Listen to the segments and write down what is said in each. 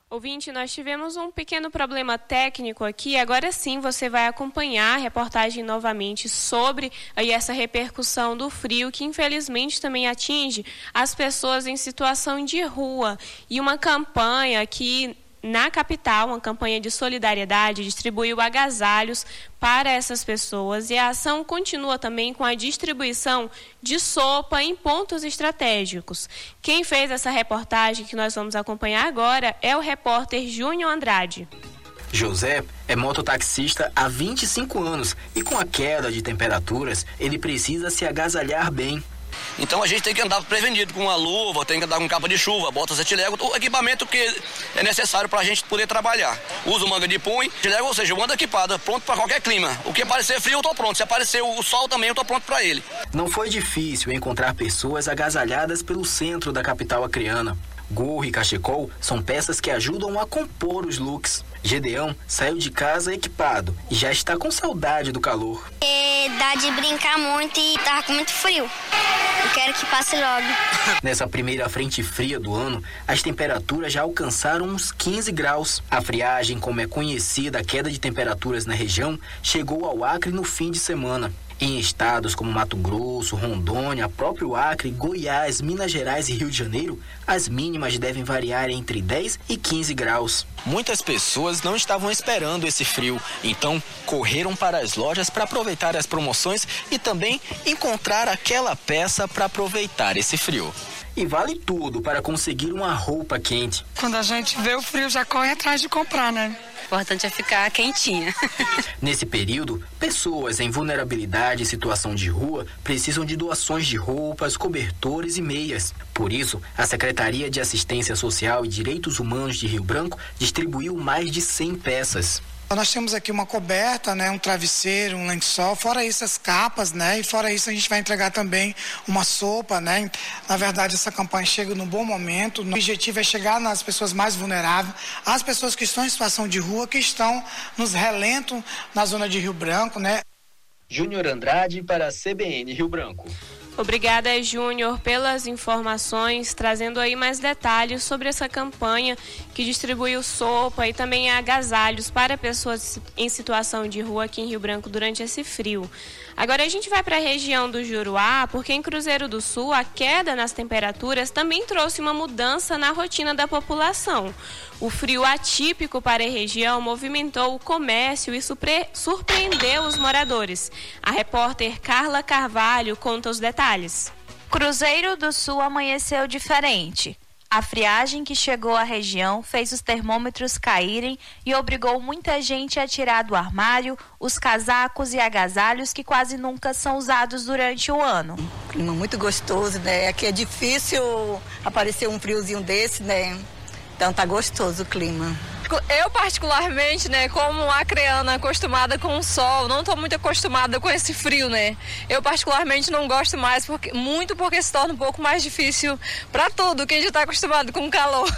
Ouvinte, nós tivemos um pequeno problema técnico aqui. Agora sim você vai acompanhar a reportagem novamente sobre aí essa repercussão do frio que infelizmente também atinge as pessoas em situação de rua. E uma campanha que na capital, uma campanha de solidariedade, distribuiu agasalhos para essas pessoas e a ação continua também com a distribuição de sopa em pontos estratégicos. Quem fez essa reportagem que nós vamos acompanhar agora é o repórter Júnior Andrade. José é mototaxista há 25 anos e com a queda de temperaturas, ele precisa se agasalhar bem. Então a gente tem que andar prevenido com uma luva, tem que andar com capa de chuva, botas etilego, o equipamento que é necessário para a gente poder trabalhar. Uso manga de punho, etilego, ou seja, eu ando equipado, pronto para qualquer clima. O que aparecer frio eu tô pronto, se aparecer o sol também eu tô pronto para ele. Não foi difícil encontrar pessoas agasalhadas pelo centro da capital acreana. Gorro e cachecol são peças que ajudam a compor os looks. Gedeão saiu de casa equipado e já está com saudade do calor. Dá de brincar muito e tá com muito frio. Eu quero que passe logo. Nessa primeira frente fria do ano, as temperaturas já alcançaram uns 15 graus. A friagem, como é conhecida a queda de temperaturas na região, chegou ao Acre no fim de semana. Em estados como Mato Grosso, Rondônia, próprio Acre, Goiás, Minas Gerais e Rio de Janeiro, as mínimas devem variar entre 10 e 15 graus. Muitas pessoas não estavam esperando esse frio, então correram para as lojas para aproveitar as promoções e também encontrar aquela peça para aproveitar esse frio. E vale tudo para conseguir uma roupa quente. Quando a gente vê o frio, já corre atrás de comprar, né? O importante é ficar quentinha. Nesse período, pessoas em vulnerabilidade e situação de rua precisam de doações de roupas, cobertores e meias. Por isso, a Secretaria de Assistência Social e Direitos Humanos de Rio Branco distribuiu mais de 100 peças. Nós temos aqui uma coberta, né, um travesseiro, um lençol, fora isso as capas, né, e fora isso a gente vai entregar também uma sopa, né. Na verdade, essa campanha chega num bom momento. O objetivo é chegar nas pessoas mais vulneráveis, as pessoas que estão em situação de rua, que estão nos relentos na zona de Rio Branco, né. Júnior Andrade para a CBN Rio Branco. Obrigada, Júnior, pelas informações, trazendo aí mais detalhes sobre essa campanha que distribuiu sopa e também agasalhos para pessoas em situação de rua aqui em Rio Branco durante esse frio. Agora a gente vai para a região do Juruá, porque em Cruzeiro do Sul a queda nas temperaturas também trouxe uma mudança na rotina da população. O frio atípico para a região movimentou o comércio e surpreendeu os moradores. A repórter Carla Carvalho conta os detalhes. Cruzeiro do Sul amanheceu diferente. A friagem que chegou à região fez os termômetros caírem e obrigou muita gente a tirar do armário os casacos e agasalhos que quase nunca são usados durante o ano. Clima muito gostoso, né? Aqui é difícil aparecer um friozinho desse, né? Então tá gostoso o clima. Eu particularmente, né, como acreana acostumada com o sol, não estou muito acostumada com esse frio, né? Eu particularmente não gosto mais, porque se torna um pouco mais difícil para tudo, quem já está acostumado com o calor.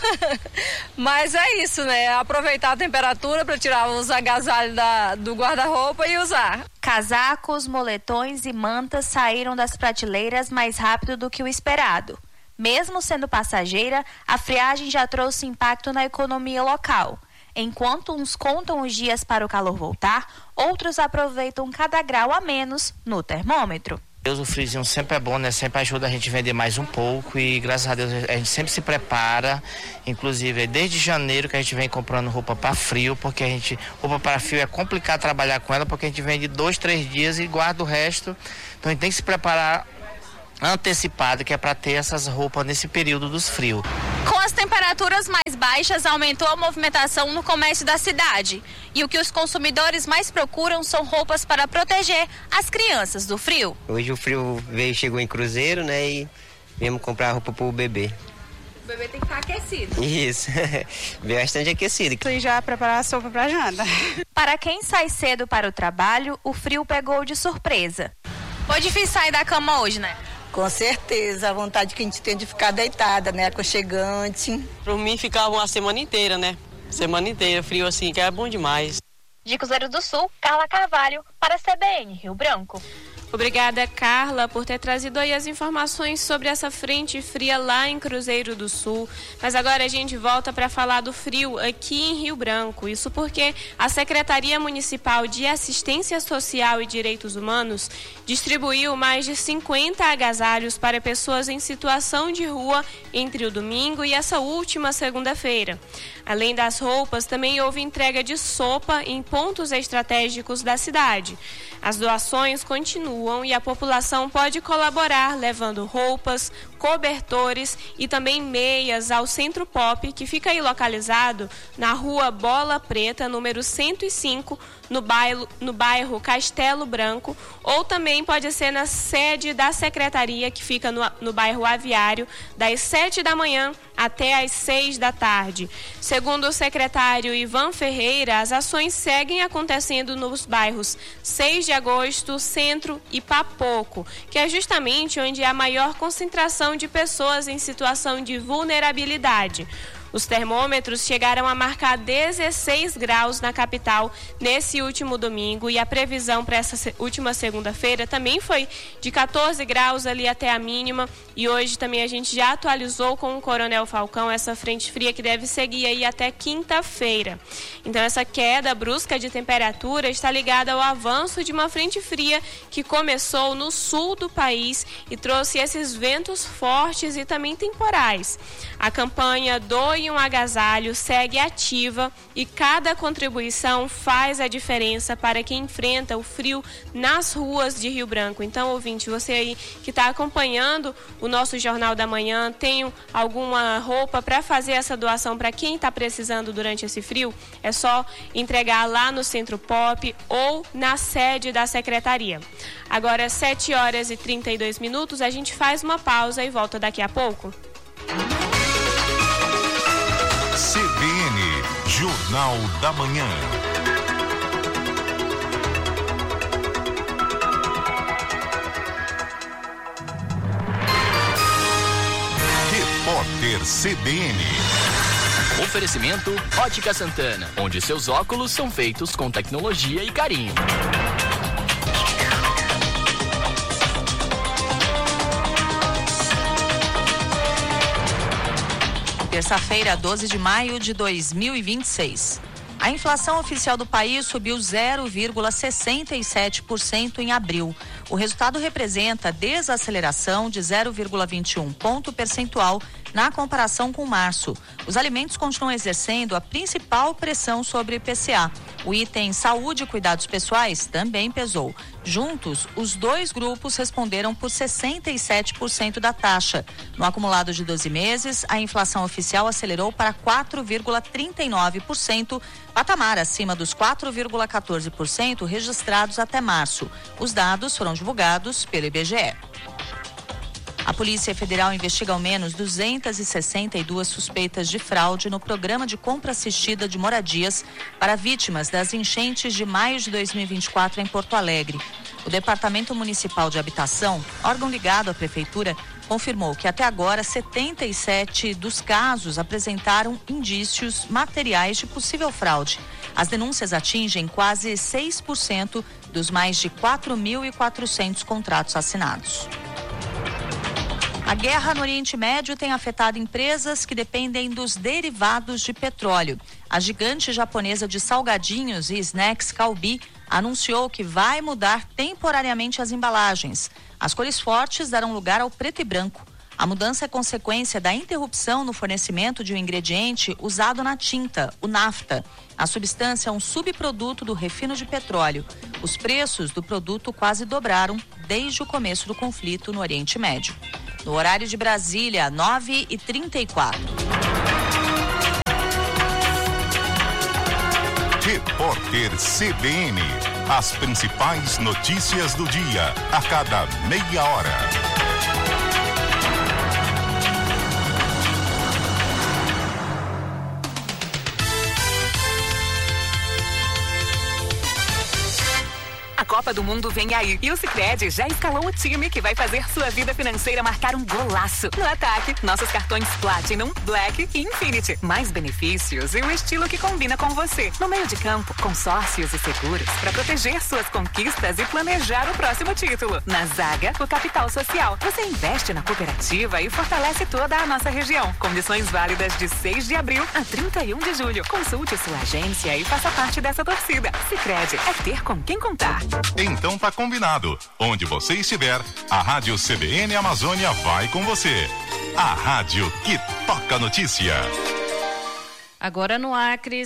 Mas é isso, né? Aproveitar a temperatura para tirar os agasalhos do guarda-roupa e usar. Casacos, moletões e mantas saíram das prateleiras mais rápido do que o esperado. Mesmo sendo passageira, a friagem já trouxe impacto na economia local. Enquanto uns contam os dias para o calor voltar, outros aproveitam cada grau a menos no termômetro. O friozinho sempre é bom, né? Sempre ajuda a gente a vender mais um pouco e graças a Deus a gente sempre se prepara. Inclusive, desde janeiro que a gente vem comprando roupa para frio, porque roupa para frio é complicado trabalhar com ela, porque a gente vende 2, 3 dias e guarda o resto. Então a gente tem que se preparar antecipado, que é para ter essas roupas nesse período dos frios. Com as temperaturas mais baixas, aumentou a movimentação no comércio da cidade. E o que os consumidores mais procuram são roupas para proteger as crianças do frio. Hoje o frio chegou em Cruzeiro, né, e viemos comprar roupa para o bebê. O bebê tem que estar aquecido. Isso, bastante aquecido. E já preparar a sopa para janta. Para quem sai cedo para o trabalho, o frio pegou de surpresa. Foi difícil sair da cama hoje, né? Com certeza, a vontade que a gente tem de ficar deitada, né? Aconchegante. Por mim ficava uma semana inteira, né? Semana inteira, frio assim, que é bom demais. De Cruzeiro do Sul, Carla Carvalho, para a CBN Rio Branco. Obrigada, Carla, por ter trazido aí as informações sobre essa frente fria lá em Cruzeiro do Sul. Mas agora a gente volta para falar do frio aqui em Rio Branco. Isso porque a Secretaria Municipal de Assistência Social e Direitos Humanos distribuiu mais de 50 agasalhos para pessoas em situação de rua entre o domingo e essa última segunda-feira. Além das roupas, também houve entrega de sopa em pontos estratégicos da cidade. As doações continuam e a população pode colaborar levando roupas, cobertores e também meias ao Centro Pop, que fica aí localizado na rua Bola Preta, número 105, no bairro Castelo Branco, ou também pode ser na sede da secretaria, que fica no bairro Aviário, das 7 da manhã até às 6 da tarde. Segundo o secretário Ivan Ferreira, as ações seguem acontecendo nos bairros 6 de Agosto, Centro e Papoco, que é justamente onde há a maior concentração de pessoas em situação de vulnerabilidade. Os termômetros chegaram a marcar 16 graus na capital nesse último domingo e a previsão para essa última segunda-feira também foi de 14 graus ali até a mínima, e hoje também a gente já atualizou com o Coronel Falcão essa frente fria que deve seguir aí até quinta-feira. Então essa queda brusca de temperatura está ligada ao avanço de uma frente fria que começou no sul do país e trouxe esses ventos fortes e também temporais. A campanha Doe um Agasalho segue ativa e cada contribuição faz a diferença para quem enfrenta o frio nas ruas de Rio Branco. Então, ouvinte, você aí que está acompanhando o nosso Jornal da Manhã, tem alguma roupa para fazer essa doação para quem está precisando durante esse frio? É só entregar lá no Centro Pop ou na sede da secretaria. Agora, 7h32, a gente faz uma pausa e volta daqui a pouco. CBN, Jornal da Manhã. Repórter CBN. Oferecimento Ótica Santana, onde seus óculos são feitos com tecnologia e carinho. Terça-feira, 12 de maio de 2026. A inflação oficial do país subiu 0,67% em abril. O resultado representa desaceleração de 0,21 ponto percentual na comparação com março. Os alimentos continuam exercendo a principal pressão sobre o IPCA. O item saúde e cuidados pessoais também pesou. Juntos, os dois grupos responderam por 67% da taxa. No acumulado de 12 meses, a inflação oficial acelerou para 4,39%, patamar acima dos 4,14% registrados até março. Os dados foram divulgados pelo IBGE. A Polícia Federal investiga ao menos 262 suspeitas de fraude no programa de compra assistida de moradias para vítimas das enchentes de maio de 2024 em Porto Alegre. O Departamento Municipal de Habitação, órgão ligado à Prefeitura, confirmou que até agora 77 dos casos apresentaram indícios materiais de possível fraude. As denúncias atingem quase 6% dos mais de 4.400 contratos assinados. A guerra no Oriente Médio tem afetado empresas que dependem dos derivados de petróleo. A gigante japonesa de salgadinhos e snacks Calbee anunciou que vai mudar temporariamente as embalagens. As cores fortes darão lugar ao preto e branco. A mudança é consequência da interrupção no fornecimento de um ingrediente usado na tinta, o nafta. A substância é um subproduto do refino de petróleo. Os preços do produto quase dobraram desde o começo do conflito no Oriente Médio. No horário de Brasília, 9h34. Repórter CBN. As principais notícias do dia, a cada meia hora. A Copa do Mundo vem aí e o Sicredi já escalou o time que vai fazer sua vida financeira marcar um golaço. No ataque, nossos cartões Platinum, Black e Infinity. Mais benefícios e um estilo que combina com você. No meio de campo, consórcios e seguros para proteger suas conquistas e planejar o próximo título. Na zaga, o capital social. Você investe na cooperativa e fortalece toda a nossa região. Condições válidas de 6 de abril a 31 de julho. Consulte sua agência e faça parte dessa torcida. Sicredi é ter com quem contar. Então tá combinado. Onde você estiver, a Rádio CBN Amazônia vai com você. A rádio que toca notícia. Agora no Acre,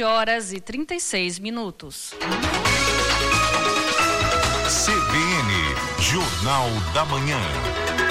7h36. CBN, Jornal da Manhã.